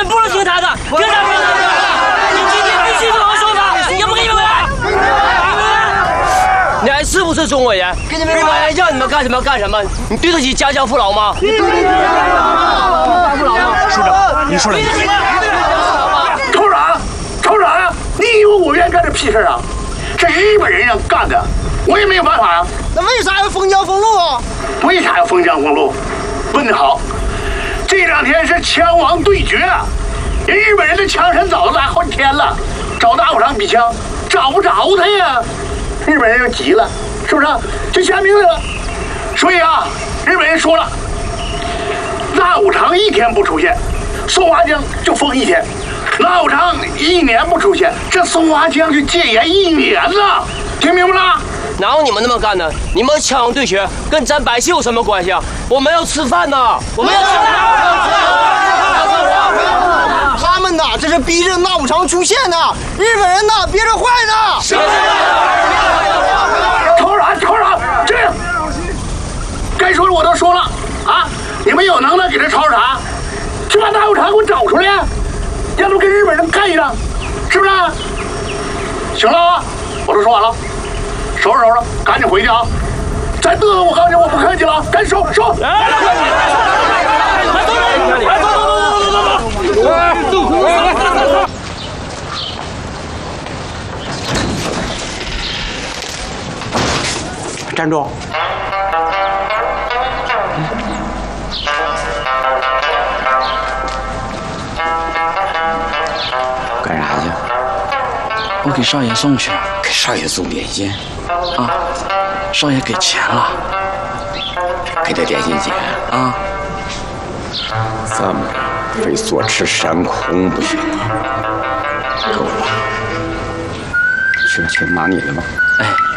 们不能听他的，听他的。你今天必须给我说法，要不给你们回来。你还是不是中委员？给你们让你们干什么干什么？你对得起家乡父老吗？对得起家乡父老吗？ 署长，你说两句。 厂长，你以为我愿干这屁事啊？这日本人干的，我也没有办法呀。 那为啥要封江封路啊？ 为啥要封江封路？问得好。这2天是枪王对决啊！人日本人的枪声早就拉好几天了，找大武长比枪，找不着他呀。日本人就急了，是不是？就下命令了。所以啊，日本人说了，大武长1天不出现，松花江就封1天。大武长1年不出现，这松花江就戒严1年了，听明白了？ 哪有你们那么干的？你们枪王对决跟咱百姓有什么关系啊？我们要吃饭呢，我们要吃饭。 他们呐，这是逼着大武长出现呢，日本人呐，憋着坏呢。 是。厂长，这样，该说的我都说了啊！你们有能耐给他抄查，去把大武长给我找出来，让他跟日本人干一仗，是不是？行了啊，我都说完了，收拾，赶紧回去啊！再嘚瑟，我告诉你，我不客气了，赶紧收。 站住！ 干啥去？ 我给少爷送去。 给少爷送点心。 啊，少爷给钱了。 给他点心钱啊？ 咱们非坐吃山空不行啊！够了，去拿你的吧。 哎。